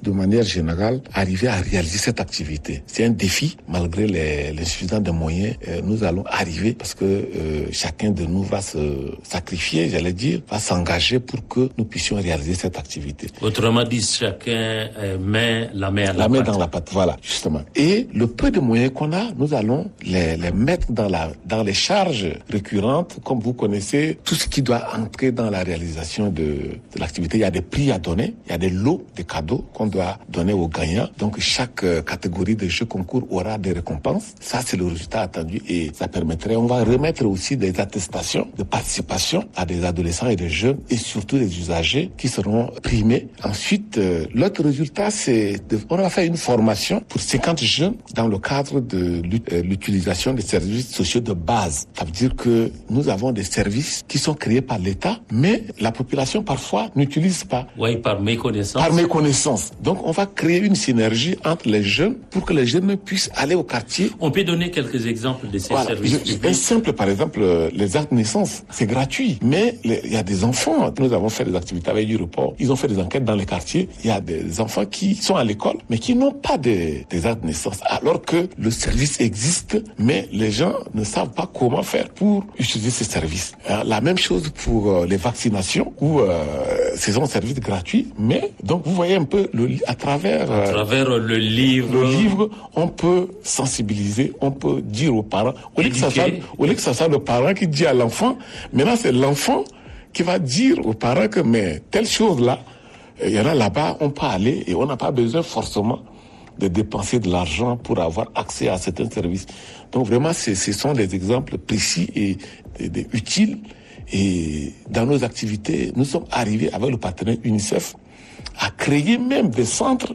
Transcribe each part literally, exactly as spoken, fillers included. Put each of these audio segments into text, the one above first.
de manière générale, arriver à réaliser cette activité. C'est un défi, malgré les, l'insuffisance de moyens, euh, nous allons arriver parce que euh, chacun de nous va se sacrifier, j'allais dire, va s'engager pour que nous puissions réaliser cette activité. Autrement dit, chacun euh, met la main à la, la main pâte. dans la pâte, voilà, justement. Et le peu de moyens qu'on a, nous allons les, les mettre dans la dans les charges récurrentes, comme vous connaissez, tout ce qui doit entrer dans la réalisation de, de l'activité. Il y a des prix à donner, il y a des lots, des cadeaux qu'on doit donner aux gagnants. Donc chaque euh, catégorie de jeux concours aura des récompenses. Ça, c'est le résultat attendu et ça permettrait, on va remettre aussi des attestations de participation à des adolescents et des jeunes et surtout des usagers qui seront primés. Ensuite, euh, l'autre résultat, c'est de, on va faire une formation pour cinquante jeunes dans le cadre de l'utilisation des services sociaux de base. Ça veut dire que nous avons des services qui sont créés par l'État, mais la population parfois n'utilise pas. Oui, par méconnaissance. Par méconnaissance. Donc, on va créer une synergie entre les jeunes pour que les jeunes puissent aller au quartier. On peut donner quelques exemples de ces voilà. services Je, Un simple, par exemple, les actes de naissance, c'est gratuit. Mais il y a des enfants, nous avons fait des activités avec Europol, ils ont fait des enquêtes dans les quartiers. Il y a des enfants qui sont à l'école, mais qui n'ont pas de, des actes de naissance. Alors que le service existe, mais les gens ne savent pas comment faire pour utiliser ces services. La même chose pour les vaccinations, où euh, c'est un service gratuit, mais donc vous voyez un peu le, à travers à travers euh, le livre, le livre, on peut sensibiliser, on peut dire aux parents. Au lieu que ça soit, au lieu que ça soit le parent qui dit à l'enfant, maintenant c'est l'enfant qui va dire aux parents que mais telle chose là, il y en a là-bas, on peut aller et on n'a pas besoin forcément de dépenser de l'argent pour avoir accès à certains services. Donc vraiment, ce sont des exemples précis et, et, et utiles. Et dans nos activités, nous sommes arrivés avec le partenaire UNICEF à créer même des centres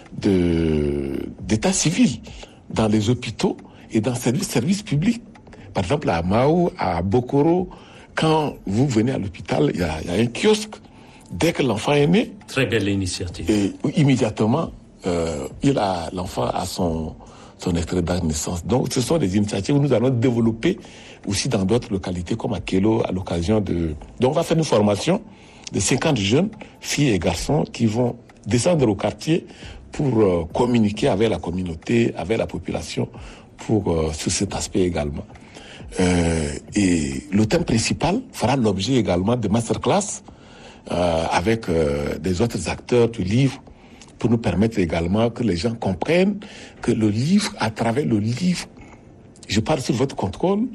de, d'état civil dans les hôpitaux et dans les services publics. Par exemple, à Mao, à Bokoro, quand vous venez à l'hôpital, il y a, il y a un kiosque. Dès que l'enfant est né, très belle initiative. Et immédiatement, euh, il a l'enfant a son son extrait de naissance. Donc, ce sont des initiatives que nous allons développer aussi dans d'autres localités comme à Kélo, à l'occasion de. Donc, on va faire une formation de cinquante jeunes, filles et garçons, qui vont descendre au quartier pour euh, communiquer avec la communauté, avec la population, pour euh, sur cet aspect également. Euh, et le thème principal fera l'objet également de masterclass euh, avec euh, des autres acteurs du livre pour nous permettre également que les gens comprennent que le livre, à travers le livre, je parle sur votre contrôle,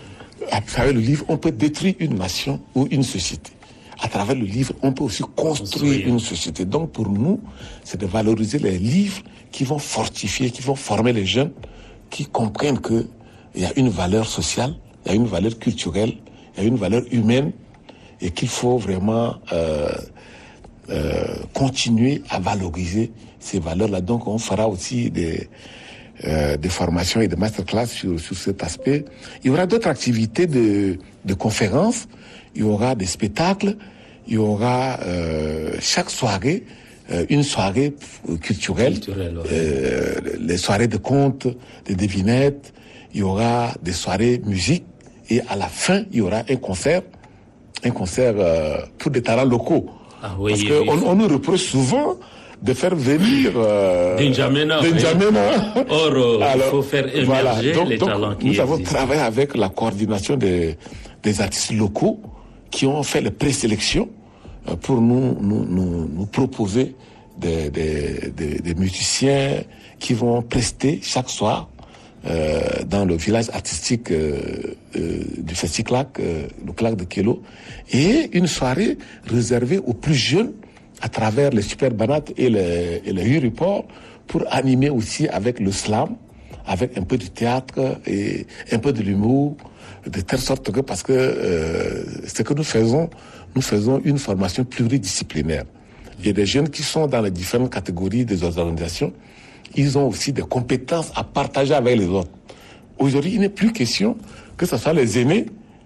à travers le livre, on peut détruire une nation ou une société. À travers le livre, on peut aussi construire oui. une société. Donc pour nous, c'est de valoriser les livres qui vont fortifier, qui vont former les jeunes, qui comprennent que il y a une valeur sociale, il y a une valeur culturelle, il y a une valeur humaine et qu'il faut vraiment euh, euh, continuer à valoriser ces valeurs-là. Donc on fera aussi des, euh, des formations et des masterclass sur, sur cet aspect. Il y aura d'autres activités de, de conférences, il y aura des spectacles, il y aura euh, chaque soirée euh, une soirée culturelle, Culturel, ouais. euh, les soirées de contes, de devinettes. Il y aura des soirées musique et à la fin, il y aura un concert, un concert euh, pour des talents locaux. Ah oui, Parce oui, qu'on oui. on nous reproche souvent de faire venir euh, N'Djamena. N'Djamena. Or, euh, il faut faire émerger voilà. donc, les donc, talents qui nous existent. avons travaillé avec la coordination des, des artistes locaux qui ont fait les présélections euh, pour nous, nous, nous, nous proposer des, des, des, des musiciens qui vont prester chaque soir Euh, dans le village artistique euh, euh, du Festiclac, euh, le Clac de Kélo, et une soirée réservée aux plus jeunes à travers les super banates et les, et les Huriport pour animer aussi avec le slam, avec un peu de théâtre et un peu de l'humour, de telle sorte que, parce que euh, ce que nous faisons, nous faisons une formation pluridisciplinaire. Il y a des jeunes qui sont dans les différentes catégories des organisations. Ils ont aussi des compétences à partager avec les autres. Aujourd'hui, il n'est plus question que ce soit les aînés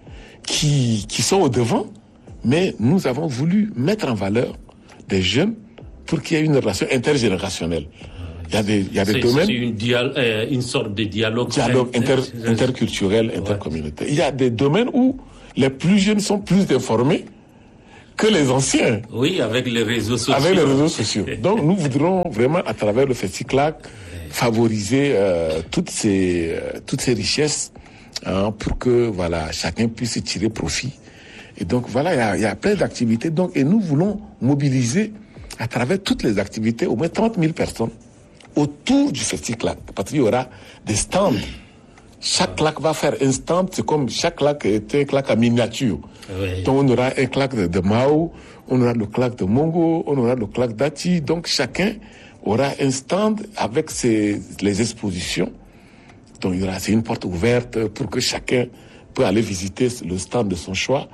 qui, qui sont au devant, mais nous avons voulu mettre en valeur des jeunes pour qu'il y ait une relation intergénérationnelle. Il y a des, il y a des c'est, domaines... C'est une, dial- euh, une sorte de dialogue... Dialogue inter, inter- interculturel, intercommunautaire. Ouais. Il y a des domaines où les plus jeunes sont plus informés que les anciens. Oui, avec les réseaux sociaux. Avec les réseaux sociaux. Donc nous voudrons vraiment, à travers le FestiClac, favoriser euh, toutes ces euh, toutes ces richesses hein, pour que voilà chacun puisse tirer profit. Et donc voilà, il y a, y a plein d'activités. Donc et nous voulons mobiliser à travers toutes les activités au moins trente mille personnes autour du FestiClac, parce qu'il y aura des stands. Chaque claque va faire un stand, c'est comme chaque claque est un claque en miniature. Oui. Donc on aura un claque de, de Mao, on aura le claque de Mongo, on aura le claque d'Ati. Donc chacun aura un stand avec ses, les expositions. Donc il y aura, c'est une porte ouverte pour que chacun peut aller visiter le stand de son choix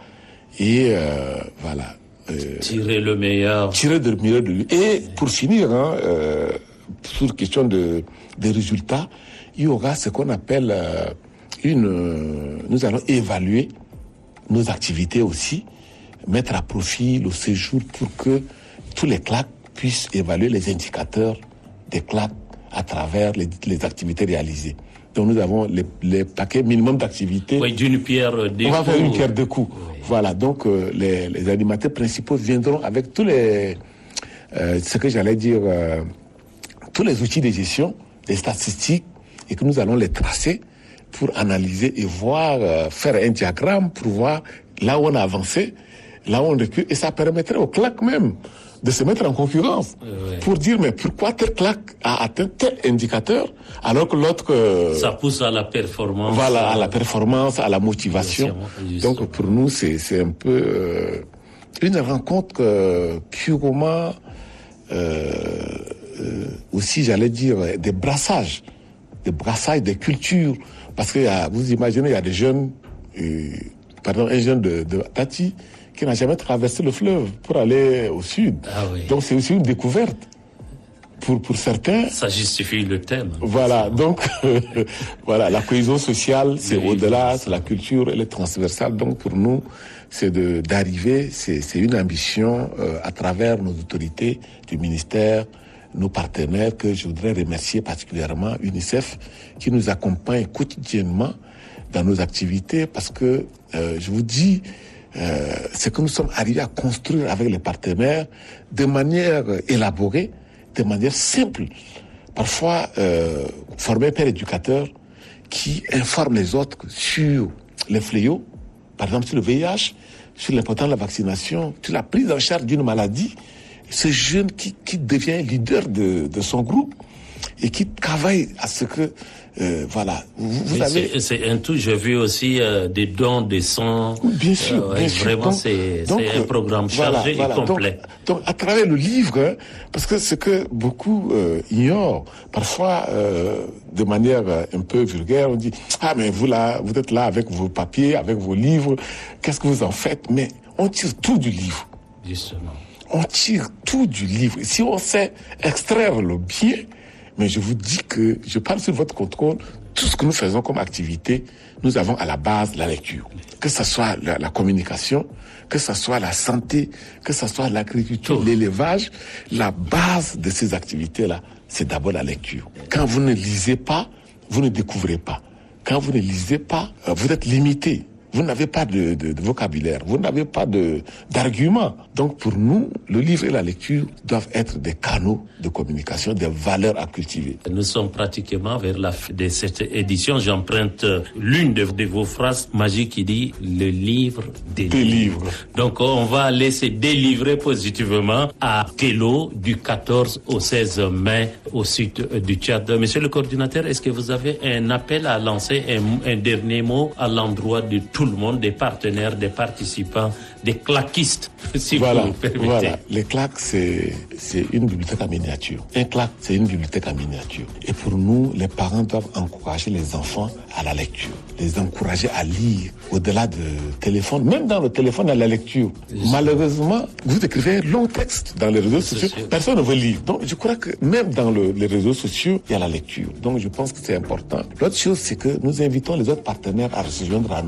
et euh, voilà. Euh, tirer le meilleur. Tirer le meilleur de lui. Et pour finir, hein, euh, sur question de des résultats, il y aura ce qu'on appelle euh, une. Euh, nous allons évaluer nos activités aussi, mettre à profit le séjour pour que tous les claques puissent évaluer les indicateurs des claques à travers les, les activités réalisées. Donc nous avons les, les paquets minimum d'activités. Oui, d'une pierre deux coups. On va faire une pierre deux coups. Oui. Voilà, donc euh, les, les animateurs principaux viendront avec tous les, euh, ce que j'allais dire, euh, tous les outils de gestion, les statistiques, et que nous allons les tracer pour analyser et voir, euh, faire un diagramme pour voir là où on a avancé, là où on recule, et ça permettrait aux claques même de se mettre en concurrence oui. pour dire mais pourquoi tel claque a atteint tel indicateur alors que l'autre euh, ça pousse à la performance. Voilà, à la performance, à la motivation. Justement. Donc pour nous c'est c'est un peu euh, une rencontre euh, purement euh, euh, aussi j'allais dire des brassages, des brassages des cultures parce que y a, vous imaginez il y a des jeunes euh, pardon un jeune de, de Tati qui n'a jamais traversé le fleuve pour aller au sud. Ah oui. Donc c'est aussi une découverte pour pour certains. Ça justifie le thème. Voilà, donc euh, voilà, la cohésion sociale, c'est oui, au-delà, c'est la culture, elle est transversale. Donc pour nous, c'est de d'arriver, c'est c'est une ambition euh, à travers nos autorités du ministère, nos partenaires que je voudrais remercier particulièrement, UNICEF, qui nous accompagne quotidiennement dans nos activités, parce que euh, je vous dis. Euh, c'est que nous sommes arrivés à construire avec les partenaires de manière élaborée, de manière simple. Parfois, euh, former un père éducateur qui informe les autres sur les fléaux, par exemple sur le V I H, sur l'importance de la vaccination, sur la prise en charge d'une maladie. Ce jeune qui, qui devient leader de, de son groupe et qui travaille à ce que Euh, voilà. Vous, vous avez... C'est, c'est un tout. J'ai vu aussi euh, des dons, des sons. Bien sûr, euh, bien sûr. Vraiment, donc, c'est, donc, c'est un programme chargé voilà, voilà. et complet. Donc, donc, à travers le livre, hein, parce que ce que beaucoup euh, ignorent, parfois euh, de manière euh, un peu vulgaire, on dit ah mais vous là, vous êtes là avec vos papiers, avec vos livres, qu'est-ce que vous en faites? Mais on tire tout du livre. Justement. On tire tout du livre. Si on sait extraire le bien. Mais je vous dis que, je parle sur votre contrôle, tout ce que nous faisons comme activité, nous avons à la base la lecture. Que ce soit la, la communication, que ce soit la santé, que ce soit l'agriculture, l'élevage, la base de ces activités-là, c'est d'abord la lecture. Quand vous ne lisez pas, vous ne découvrez pas. Quand vous ne lisez pas, vous êtes limité. Vous n'avez pas de, de, de vocabulaire, vous n'avez pas de d'arguments. Donc pour nous, le livre et la lecture doivent être des canaux de communication, des valeurs à cultiver. Nous sommes pratiquement vers la fin de cette édition. J'emprunte l'une de, de vos phrases magiques qui dit « le livre des, des livres ». Donc on va aller se délivrer positivement à Kélo du quatorze au seize mai au sud du Tchad. Monsieur le coordinateur, est-ce que vous avez un appel à lancer, un, un dernier mot à l'endroit de tout le monde, des partenaires, des participants, des claquistes, si voilà, vous me permettez. Voilà, les claques, c'est, c'est une bibliothèque en miniature. Un claque, c'est une bibliothèque en miniature. Et pour nous, les parents doivent encourager les enfants à la lecture, les encourager à lire, au-delà du téléphone, même dans le téléphone, à la lecture. Juste. Malheureusement, vous écrivez un long texte dans les réseaux sociaux, sûr. Personne ne veut lire. Donc, je crois que même dans le, les réseaux sociaux, il y a la lecture. Donc, je pense que c'est important. L'autre chose, c'est que nous invitons les autres partenaires à se joindre à nous. Nous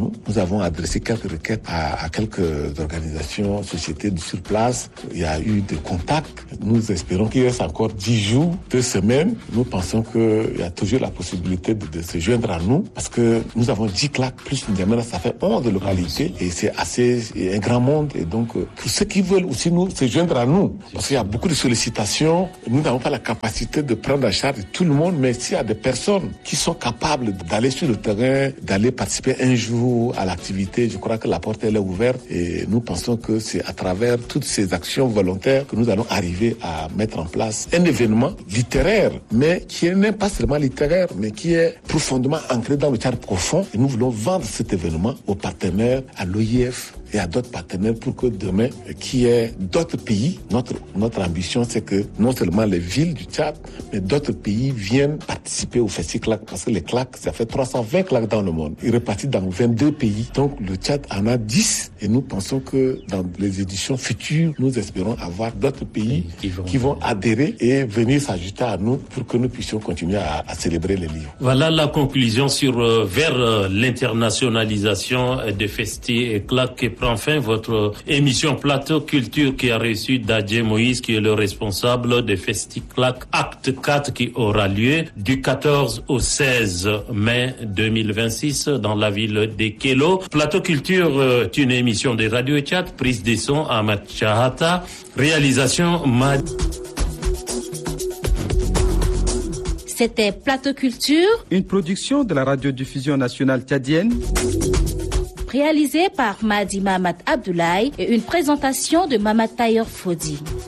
avons adressé quelques requêtes à, à quelques organisations, sociétés sur place. Il y a eu des contacts. Nous espérons qu'il reste encore dix jours, deux semaines. Nous pensons qu'il y a toujours la possibilité de, de se joindre à nous parce que nous avons dix claques plus N'Djamena, ça fait onze localités et c'est assez un grand monde. Et donc, pour ceux qui veulent aussi nous se joindre à nous, parce qu'il y a beaucoup de sollicitations, nous n'avons pas la capacité de prendre en charge tout le monde, mais s'il y a des personnes qui sont capables d'aller sur le terrain, d'aller participer un jour à l'activité, je crois que la porte elle est ouverte et nous pensons que c'est à travers toutes ces actions volontaires que nous allons arriver à mettre en place un événement littéraire, mais qui n'est pas seulement littéraire, mais qui est profondément ancré dans le Tchad profond. Et nous voulons vendre cet événement aux partenaires, à l'O I F et à d'autres partenaires pour que demain, qu'il y ait d'autres pays. Notre, notre ambition, c'est que non seulement les villes du Tchad, mais d'autres pays viennent participer au Festi Claque, parce que les claques, ça fait trois cent vingt claques dans le monde. Ils répartis dans vingt-deux pays. Donc le Tchad en a dix et nous pensons que dans les éditions futures, nous espérons avoir d'autres pays qui vont, qui vont adhérer et venir s'ajouter à nous pour que nous puissions continuer à, à célébrer les livres. Voilà la conclusion sur euh, vers euh, l'internationalisation des Festi Claque qui prend fin votre émission Plateau Culture qui a reçu Dadje Moïse qui est le responsable des Festi Claque Acte quatre qui aura lieu du quatorze au seize mai deux mille vingt-six dans la ville de Kélo. Plateau Culture euh, est une émission de Radio Tchad, prise des sons Ahmed Chahata, réalisation Mad. C'était Plateau Culture, une production de la radiodiffusion nationale tchadienne, réalisée par Madi Mahamat Abdoulaye et une présentation de Mamad Tayer Fodi.